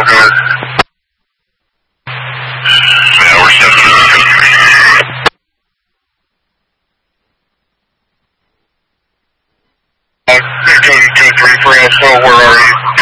guys. Yeah, we're 7 2-3 for us, so where are you?